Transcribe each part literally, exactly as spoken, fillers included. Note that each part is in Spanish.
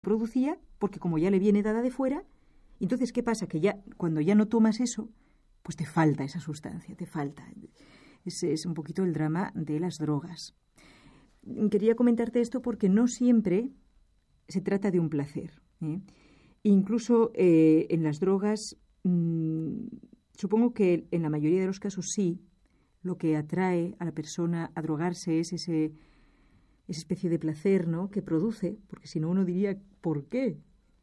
producía, porque como ya le viene dada de fuera, entonces, ¿qué pasa? Que ya cuando ya no tomas eso, pues te falta esa sustancia, te falta. Ese es un poquito el drama de las drogas. Quería comentarte esto porque no siempre se trata de un placer, ¿eh? Incluso eh, en las drogas, mmm, supongo que en la mayoría de los casos sí, lo que atrae a la persona a drogarse es ese, esa especie de placer, ¿no?, que produce, porque si no uno diría, ¿por qué?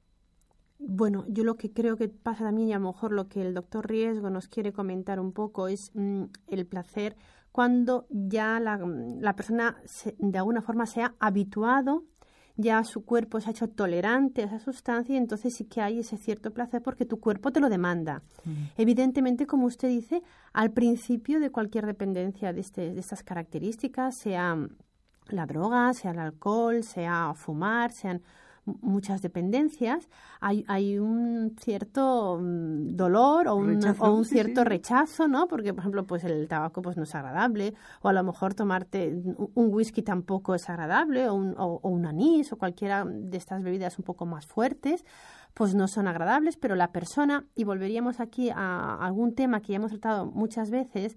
Bueno, yo lo que creo que pasa también, y a lo mejor lo que el doctor Riesgo nos quiere comentar un poco, es mmm, el placer cuando ya la, la persona se, de alguna forma se ha habituado, ya su cuerpo se ha hecho tolerante a esa sustancia, y entonces sí que hay ese cierto placer porque tu cuerpo te lo demanda. Mm. Evidentemente, como usted dice, al principio de cualquier dependencia de, este, de estas características, sea la droga, sea el alcohol, sea fumar, sean muchas dependencias, hay, hay un cierto um, dolor o un, rechazo, o un cierto sí, sí. rechazo, ¿no? Porque, por ejemplo, pues el tabaco pues no es agradable, o a lo mejor tomarte un whisky tampoco es agradable, o un, o, o un anís, o cualquiera de estas bebidas un poco más fuertes, pues no son agradables, pero la persona, y volveríamos aquí a algún tema que ya hemos tratado muchas veces,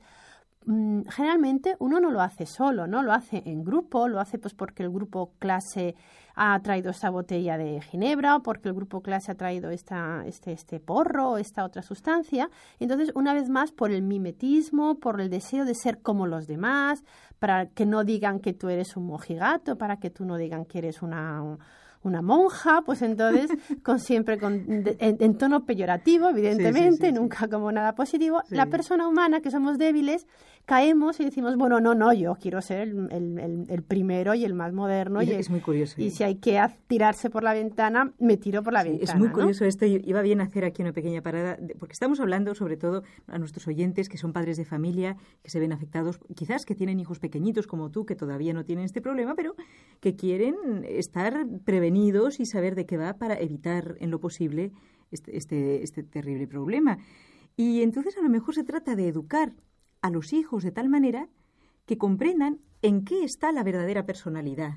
generalmente uno no lo hace solo, ¿no? Lo hace en grupo, lo hace pues porque el grupo clase ha traído esta botella de ginebra, o porque el grupo clase ha traído esta, este, este porro o esta otra sustancia. Entonces, una vez más, por el mimetismo, por el deseo de ser como los demás, para que no digan que tú eres un mojigato, para que tú no digan que eres una... una monja, pues entonces con siempre con, de, en, en tono peyorativo, evidentemente, sí, sí, sí, nunca sí. como nada positivo. Sí. La persona humana, que somos débiles, caemos y decimos, bueno, no, no, yo quiero ser el, el, el, el primero y el más moderno. Y, y es el, muy curioso. Y ¿eh? Si hay que tirarse por la ventana, me tiro por la sí, ventana. Es muy curioso, ¿no? Esto iba bien hacer aquí una pequeña parada, porque estamos hablando sobre todo a nuestros oyentes que son padres de familia, que se ven afectados, quizás que tienen hijos pequeñitos como tú, que todavía no tienen este problema, pero que quieren estar prevenidos y saber de qué va para evitar en lo posible este, este, este terrible problema. Y entonces a lo mejor se trata de educar a los hijos de tal manera que comprendan en qué está la verdadera personalidad.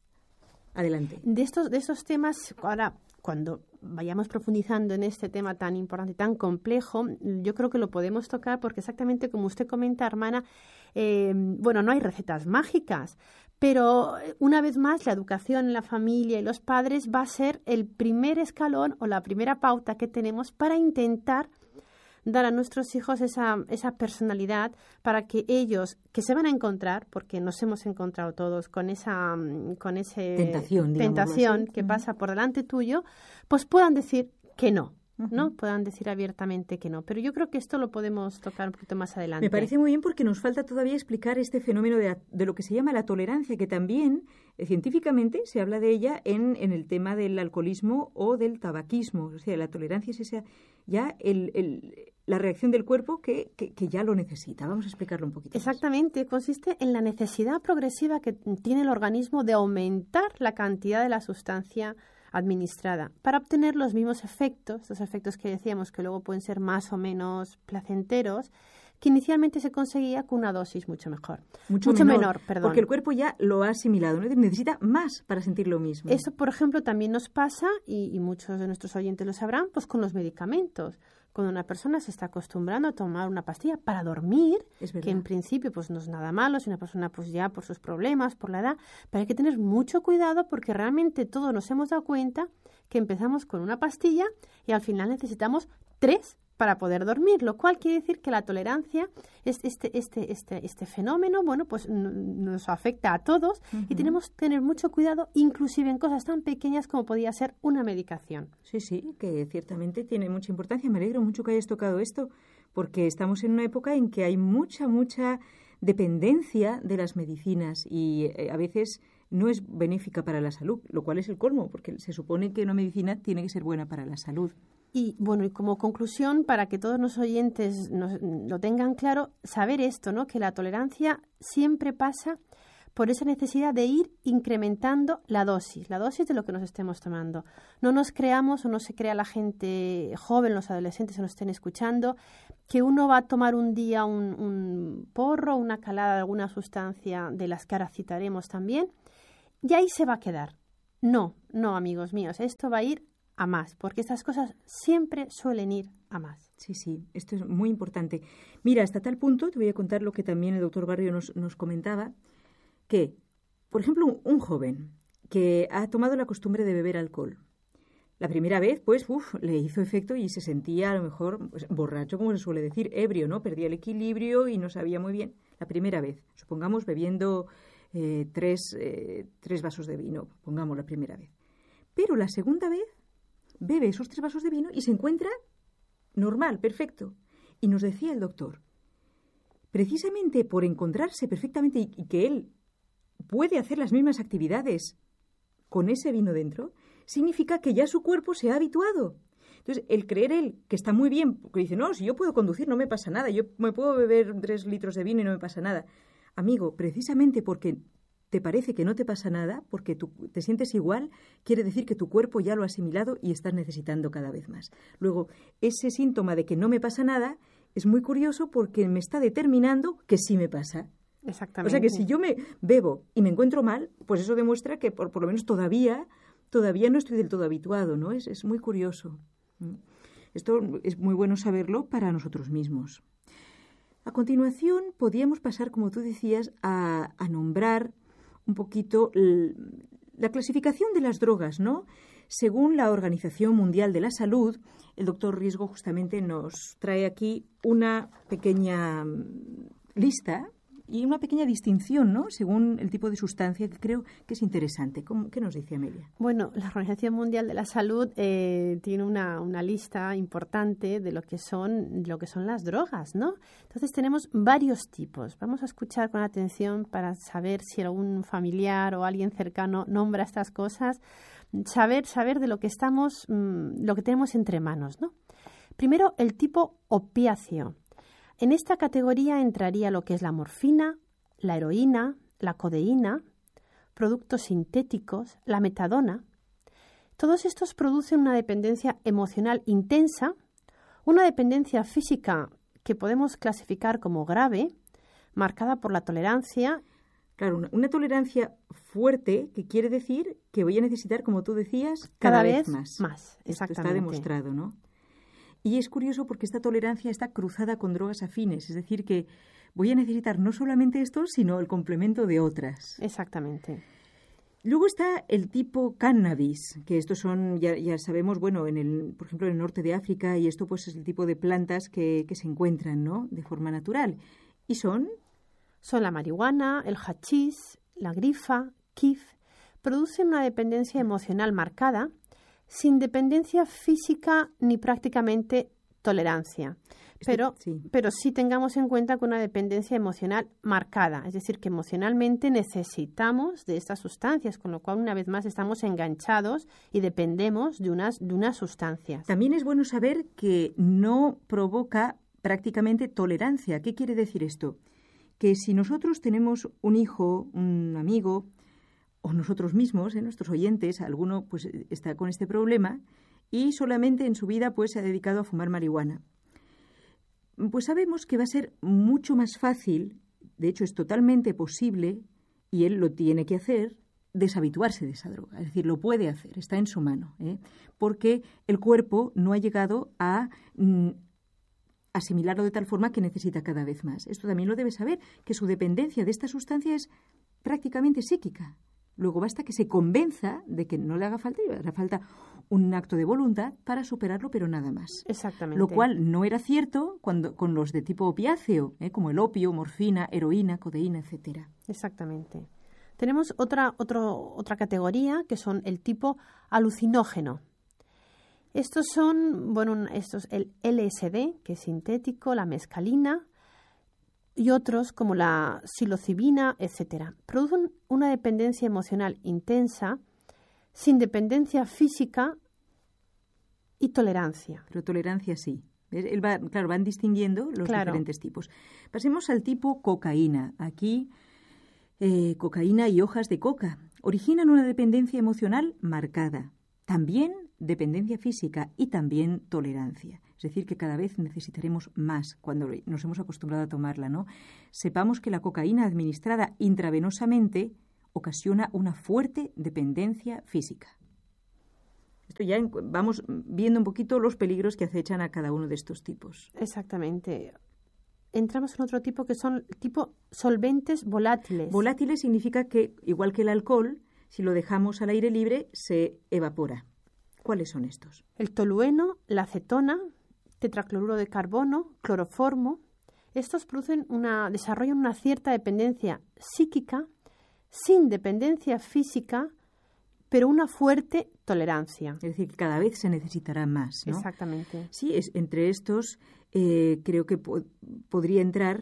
Adelante. De estos, de estos temas, ahora, cuando vayamos profundizando en este tema tan importante, tan complejo, yo creo que lo podemos tocar porque exactamente como usted comenta, hermana, eh, bueno, no hay recetas mágicas, pero una vez más la educación en la familia y los padres va a ser el primer escalón o la primera pauta que tenemos para intentar dar a nuestros hijos esa, esa personalidad para que ellos, que se van a encontrar, porque nos hemos encontrado todos con esa con ese tentación, tentación que uh-huh. pasa por delante tuyo, pues puedan decir que no, uh-huh. ¿no? Puedan decir abiertamente que no. Pero yo creo que esto lo podemos tocar un poquito más adelante. Me parece muy bien porque nos falta todavía explicar este fenómeno de, de lo que se llama la tolerancia, que también eh, científicamente se habla de ella en, en el tema del alcoholismo o del tabaquismo. O sea, la tolerancia es esa, ya el... el la reacción del cuerpo que, que, que ya lo necesita. Vamos a explicarlo un poquito. Exactamente, más. Consiste en la necesidad progresiva que tiene el organismo de aumentar la cantidad de la sustancia administrada para obtener los mismos efectos, los efectos que decíamos que luego pueden ser más o menos placenteros, que inicialmente se conseguía con una dosis mucho mejor. Mucho, mucho menor, menor, perdón. Porque el cuerpo ya lo ha asimilado, ¿no? Necesita más para sentir lo mismo. Eso, por ejemplo, también nos pasa, y, y muchos de nuestros oyentes lo sabrán, pues con los medicamentos. Cuando una persona se está acostumbrando a tomar una pastilla para dormir, que en principio pues no es nada malo, si una persona pues ya por sus problemas, por la edad, pero hay que tener mucho cuidado porque realmente todos nos hemos dado cuenta que empezamos con una pastilla y al final necesitamos tres para poder dormir, lo cual quiere decir que la tolerancia, es este, este, este, este fenómeno, bueno, pues n- nos afecta a todos uh-huh. y tenemos que tener mucho cuidado, inclusive en cosas tan pequeñas como podía ser una medicación. Sí, sí, que ciertamente tiene mucha importancia. Me alegro mucho que hayas tocado esto, porque estamos en una época en que hay mucha, mucha dependencia de las medicinas y eh, a veces no es benéfica para la salud, lo cual es el colmo, porque se supone que una medicina tiene que ser buena para la salud. Y bueno, y como conclusión, para que todos los oyentes nos, lo tengan claro, saber esto, ¿no? Que la tolerancia siempre pasa por esa necesidad de ir incrementando la dosis, la dosis de lo que nos estemos tomando. No nos creamos o no se crea la gente joven, los adolescentes que nos estén escuchando, que uno va a tomar un día un, un porro, una calada de alguna sustancia de las que ahora citaremos también, y ahí se va a quedar. No, no, amigos míos, esto va a ir a más, porque estas cosas siempre suelen ir a más. Sí, sí, esto es muy importante. Mira, hasta tal punto, te voy a contar lo que también el doctor Barrio nos, nos comentaba, que, por ejemplo, un, un joven que ha tomado la costumbre de beber alcohol, la primera vez, pues, uf, le hizo efecto y se sentía a lo mejor pues, borracho, como se suele decir, ebrio, ¿no? Perdía el equilibrio y no sabía muy bien. La primera vez, supongamos, bebiendo eh, tres, eh, tres vasos de vino, pongamos la primera vez. Pero la segunda vez, bebe esos tres vasos de vino y se encuentra normal, perfecto. Y nos decía el doctor, precisamente por encontrarse perfectamente y, y que él puede hacer las mismas actividades con ese vino dentro, significa que ya su cuerpo se ha habituado. Entonces, el creer él que está muy bien, porque dice, no, si yo puedo conducir no me pasa nada, yo me puedo beber tres litros de vino y no me pasa nada. Amigo, precisamente porque te parece que no te pasa nada, porque tú te sientes igual, quiere decir que tu cuerpo ya lo ha asimilado y estás necesitando cada vez más. Luego, ese síntoma de que no me pasa nada es muy curioso porque me está determinando que sí me pasa. Exactamente. O sea que si yo me bebo y me encuentro mal, pues eso demuestra que por, por lo menos todavía, todavía no estoy del todo habituado, ¿no? Es, es muy curioso. Esto es muy bueno saberlo para nosotros mismos. A continuación, podíamos pasar, como tú decías, a, a nombrar un poquito l- la clasificación de las drogas, ¿no? Según la Organización Mundial de la Salud, el doctor Riesgo justamente nos trae aquí una pequeña lista y una pequeña distinción, ¿no? Según el tipo de sustancia, que creo que es interesante. ¿Cómo, ¿Qué nos dice Amelia? Bueno, la Organización Mundial de la Salud eh, tiene una, una lista importante de lo que son de lo que son las drogas, ¿no? Entonces tenemos varios tipos. Vamos a escuchar con atención para saber si algún familiar o alguien cercano nombra estas cosas, saber saber de lo que estamos, mmm, lo que tenemos entre manos, ¿no? Primero, el tipo opiáceo. En esta categoría entraría lo que es la morfina, la heroína, la codeína, productos sintéticos, la metadona. Todos estos producen una dependencia emocional intensa, una dependencia física que podemos clasificar como grave, marcada por la tolerancia. Claro, una, una tolerancia fuerte que quiere decir que voy a necesitar, como tú decías, cada, cada vez vez más. más. Esto Exactamente. está demostrado, ¿no? Y es curioso porque esta tolerancia está cruzada con drogas afines, es decir, que voy a necesitar no solamente esto, sino el complemento de otras. Exactamente. Luego está el tipo cannabis, que estos son, ya, ya sabemos, bueno, en el, por ejemplo, en el norte de África, y esto pues es el tipo de plantas que, que se encuentran, ¿no?, de forma natural. Y son... Son la marihuana, el hachís, la grifa, kif. Producen una dependencia emocional marcada, sin dependencia física ni prácticamente tolerancia. Pero, sí. pero sí tengamos en cuenta que una dependencia emocional marcada, es decir, que emocionalmente necesitamos de estas sustancias, con lo cual una vez más estamos enganchados y dependemos de unas, de unas sustancias. También es bueno saber que no provoca prácticamente tolerancia. ¿Qué quiere decir esto? Que si nosotros tenemos un hijo, un amigo, o nosotros mismos, ¿eh? nuestros oyentes, alguno pues está con este problema y solamente en su vida pues se ha dedicado a fumar marihuana. Pues sabemos que va a ser mucho más fácil, de hecho es totalmente posible, y él lo tiene que hacer, deshabituarse de esa droga. Es decir, lo puede hacer, está en su mano, ¿eh? porque el cuerpo no ha llegado a mm, asimilarlo de tal forma que necesita cada vez más. Esto también lo debe saber, que su dependencia de esta sustancia es prácticamente psíquica. Luego basta que se convenza de que no le haga falta, y hará falta un acto de voluntad para superarlo, pero nada más. Exactamente. Lo cual no era cierto cuando, con los de tipo opiáceo, ¿eh? como el opio, morfina, heroína, codeína, etcétera. Exactamente. Tenemos otra, otro, otra categoría que son el tipo alucinógeno. Estos son, bueno, estos el L S D, que es sintético, la mescalina, y otros como la psilocibina, etcétera. Producen una dependencia emocional intensa, sin dependencia física y tolerancia. Pero tolerancia sí. Él va, claro, van distinguiendo los claro. diferentes tipos. Pasemos al tipo cocaína. Aquí, eh, cocaína y hojas de coca originan una dependencia emocional marcada. También dependencia física y también tolerancia. Es decir, que cada vez necesitaremos más cuando nos hemos acostumbrado a tomarla, ¿no? Sepamos que la cocaína administrada intravenosamente ocasiona una fuerte dependencia física. Esto ya en, vamos viendo un poquito los peligros que acechan a cada uno de estos tipos. Exactamente. Entramos en otro tipo que son tipo solventes volátiles. Volátiles significa que, igual que el alcohol, si lo dejamos al aire libre, se evapora. ¿Cuáles son estos? El tolueno, la acetona, tetracloruro de carbono, cloroformo. Estos producen una, desarrollan una cierta dependencia psíquica, sin dependencia física, pero una fuerte tolerancia. Es decir, que cada vez se necesitará más, ¿no? Exactamente. Sí, es, entre estos eh, creo que po- podría entrar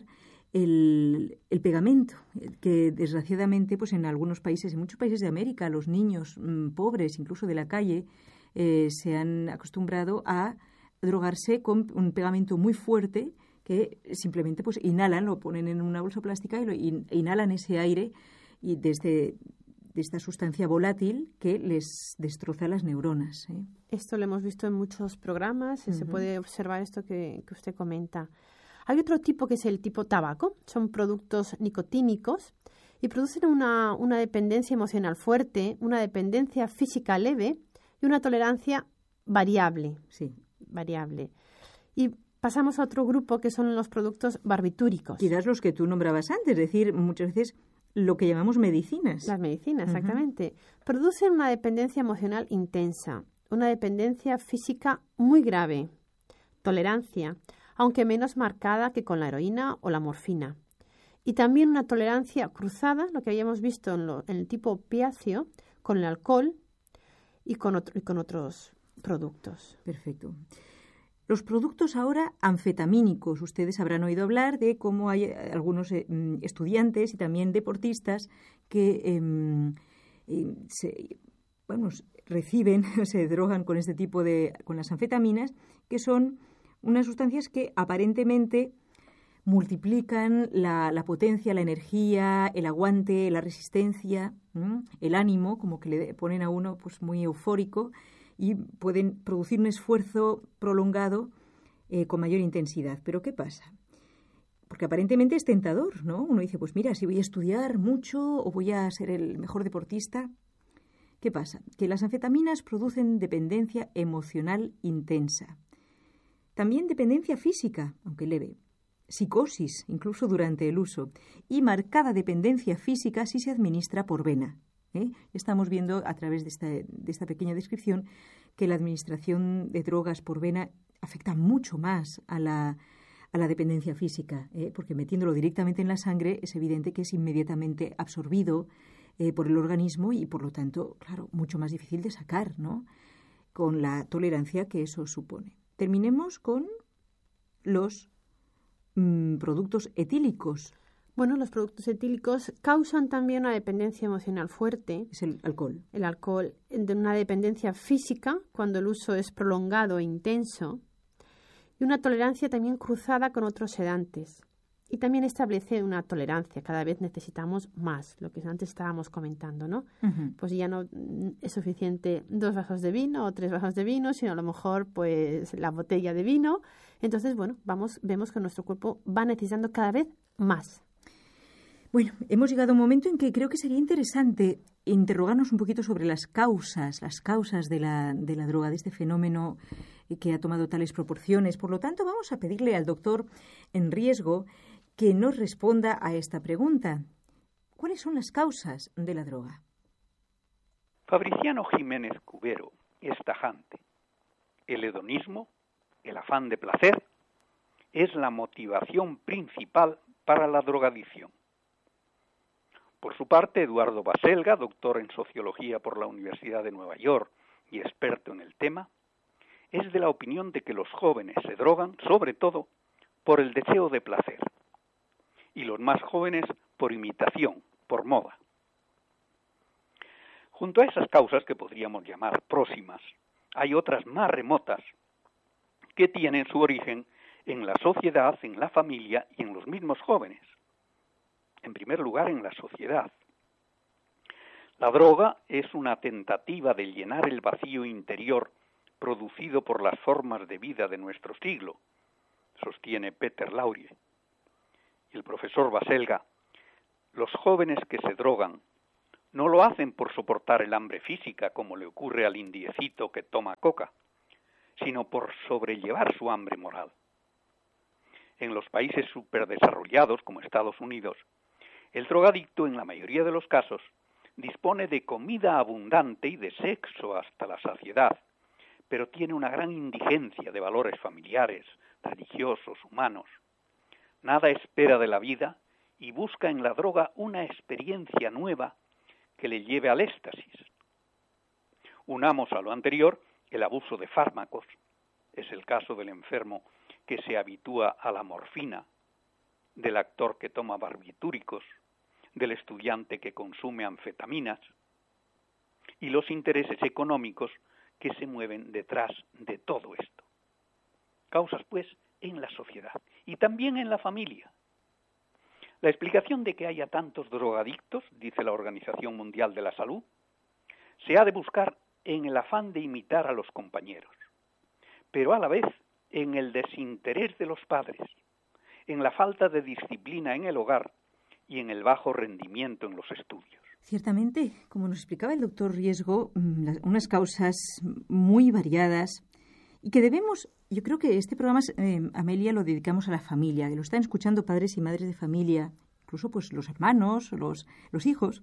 el, el pegamento, que desgraciadamente pues en algunos países, en muchos países de América, los niños mmm, pobres, incluso de la calle, eh, se han acostumbrado a drogarse con un pegamento muy fuerte que simplemente pues inhalan, lo ponen en una bolsa plástica y lo in- inhalan ese aire y desde de esta sustancia volátil que les destroza las neuronas, ¿eh? Esto lo hemos visto en muchos programas y Uh-huh. se puede observar esto que, que usted comenta. Hay otro tipo que es el tipo tabaco. Son productos nicotínicos y producen una, una dependencia emocional fuerte, una dependencia física leve y una tolerancia variable. Sí. variable. Y pasamos a otro grupo que son los productos barbitúricos. Quizás los que tú nombrabas antes, es decir, muchas veces lo que llamamos medicinas. Las medicinas, exactamente. Uh-huh. Producen una dependencia emocional intensa, una dependencia física muy grave, tolerancia, aunque menos marcada que con la heroína o la morfina. Y también una tolerancia cruzada, lo que habíamos visto en, lo, en el tipo opiáceo, con el alcohol y con, otro, y con otros productos. Perfecto. Los productos ahora anfetamínicos. Ustedes habrán oído hablar de cómo hay algunos eh, estudiantes y también deportistas que eh, eh, se, bueno, reciben, se drogan con este tipo de, con las anfetaminas, que son unas sustancias que aparentemente multiplican la, la potencia, la energía, el aguante, la resistencia, ¿m? el ánimo, como que le ponen a uno pues muy eufórico, y pueden producir un esfuerzo prolongado eh, con mayor intensidad. ¿Pero qué pasa? Porque aparentemente es tentador, ¿no? Uno dice, pues mira, si voy a estudiar mucho o voy a ser el mejor deportista. ¿Qué pasa? Que las anfetaminas producen dependencia emocional intensa. También dependencia física, aunque leve. Psicosis, incluso durante el uso. Y marcada dependencia física si se administra por vena. ¿Eh? Estamos viendo a través de esta, de esta pequeña descripción que la administración de drogas por vena afecta mucho más a la, a la dependencia física, ¿eh? porque metiéndolo directamente en la sangre es evidente que es inmediatamente absorbido eh, por el organismo y, por lo tanto, claro, mucho más difícil de sacar, ¿no? Con la tolerancia que eso supone. Terminemos con los mmm, productos etílicos. Bueno, los productos etílicos causan también una dependencia emocional fuerte. Es el alcohol. El alcohol, de una dependencia física, cuando el uso es prolongado e intenso, y una tolerancia también cruzada con otros sedantes. Y también establece una tolerancia, cada vez necesitamos más, lo que antes estábamos comentando, ¿no? Uh-huh. Pues ya no es suficiente dos vasos de vino o tres vasos de vino, sino a lo mejor pues la botella de vino. Entonces, bueno, vamos, vemos que nuestro cuerpo va necesitando cada vez más. Bueno, hemos llegado a un momento en que creo que sería interesante interrogarnos un poquito sobre las causas, las causas de la, de la droga, de este fenómeno que ha tomado tales proporciones. Por lo tanto, vamos a pedirle al doctor en riesgo que nos responda a esta pregunta. ¿Cuáles son las causas de la droga? Fabriciano Jiménez Cubero es tajante. El hedonismo, el afán de placer, es la motivación principal para la drogadicción. Por su parte, Eduardo Baselga, doctor en Sociología por la Universidad de Nueva York y experto en el tema, es de la opinión de que los jóvenes se drogan, sobre todo, por el deseo de placer, y los más jóvenes por imitación, por moda. Junto a esas causas que podríamos llamar próximas, hay otras más remotas que tienen su origen en la sociedad, en la familia y en los mismos jóvenes. En primer lugar, en la sociedad. La droga es una tentativa de llenar el vacío interior producido por las formas de vida de nuestro siglo, sostiene Peter Laurie. Y el profesor Baselga, los jóvenes que se drogan No lo hacen por soportar el hambre física, como le ocurre al indiecito que toma coca, sino por sobrellevar su hambre moral. En los países superdesarrollados, como Estados Unidos, el drogadicto, en la mayoría de los casos, dispone de comida abundante y de sexo hasta la saciedad, pero tiene una gran indigencia de valores familiares, religiosos, humanos. Nada espera de la vida y busca en la droga una experiencia nueva que le lleve al éxtasis. Unamos a lo anterior el abuso de fármacos. Es el caso del enfermo que se habitúa a la morfina, del actor que toma barbitúricos, del estudiante que consume anfetaminas, y los intereses económicos que se mueven detrás de todo esto. Causas, pues, en la sociedad y también en la familia. La explicación de que haya tantos drogadictos, dice la Organización Mundial de la Salud, se ha de buscar en el afán de imitar a los compañeros, pero a la vez en el desinterés de los padres, en la falta de disciplina en el hogar y en el bajo rendimiento en los estudios. Ciertamente, como nos explicaba el doctor Riesgo, unas causas muy variadas y que debemos, yo creo que este programa, eh, Amelia, lo dedicamos a la familia, que lo están escuchando padres y madres de familia, incluso pues los hermanos, los, los hijos.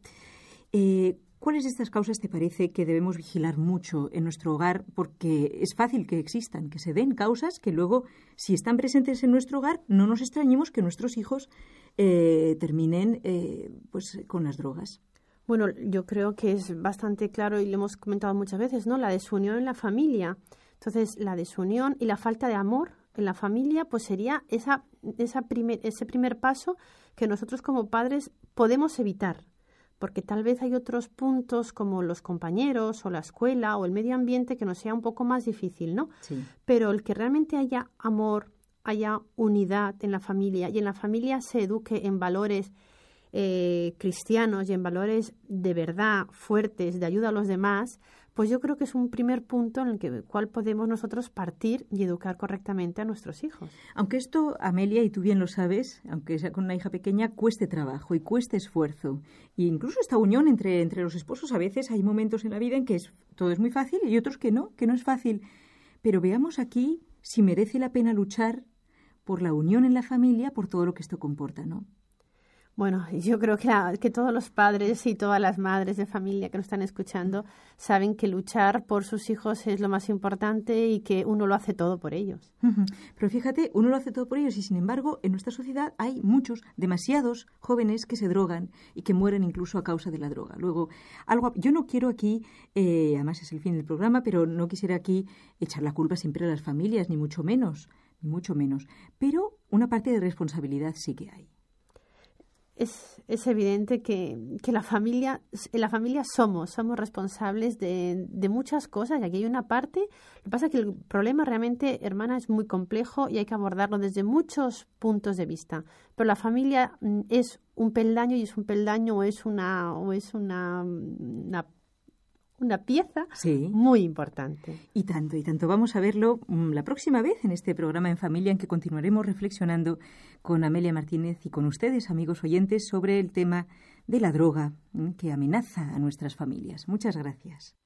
Eh, ¿Cuáles de estas causas te parece que debemos vigilar mucho en nuestro hogar? Porque es fácil que existan, que se den causas que luego, si están presentes en nuestro hogar, no nos extrañemos que nuestros hijos eh, terminen eh, pues con las drogas. Bueno, yo creo que es bastante claro y lo hemos comentado muchas veces, ¿no? La desunión en la familia. Entonces, la desunión y la falta de amor en la familia, pues sería esa, esa primer, ese primer paso que nosotros como padres podemos evitar. Porque tal vez hay otros puntos como los compañeros o la escuela o el medio ambiente que nos sea un poco más difícil, ¿no? Sí. Pero el que realmente haya amor, haya unidad en la familia y en la familia se eduque en valores eh, cristianos y en valores de verdad fuertes, de ayuda a los demás, pues yo creo que es un primer punto en el que, cual podemos nosotros partir y educar correctamente a nuestros hijos. Aunque esto, Amelia, y tú bien lo sabes, aunque sea con una hija pequeña, cueste trabajo y cueste esfuerzo. E incluso esta unión entre, entre los esposos, a veces hay momentos en la vida en que es, todo es muy fácil y otros que no, que no es fácil. Pero veamos aquí si merece la pena luchar por la unión en la familia, por todo lo que esto comporta, ¿no? Bueno, yo creo que, la, que todos los padres y todas las madres de familia que nos están escuchando saben que luchar por sus hijos es lo más importante y que uno lo hace todo por ellos. Pero fíjate, uno lo hace todo por ellos y, sin embargo, en nuestra sociedad hay muchos, demasiados jóvenes que se drogan y que mueren incluso a causa de la droga. Luego, algo, yo no quiero aquí, eh, además es el fin del programa, pero no quisiera aquí echar la culpa siempre a las familias, ni mucho menos, ni mucho menos. Pero una parte de responsabilidad sí que hay. Es, es evidente que, que la familia, en la familia somos, somos responsables de, de muchas cosas y aquí hay una parte, lo que pasa es que el problema realmente, hermana, es muy complejo y hay que abordarlo desde muchos puntos de vista, pero la familia es un peldaño y es un peldaño o es una, o es una, una una pieza sí. muy importante. Y tanto, y tanto. Vamos a verlo la próxima vez en este programa En Familia, en que continuaremos reflexionando con Amelia Martínez y con ustedes, amigos oyentes, sobre el tema de la droga que amenaza a nuestras familias. Muchas gracias.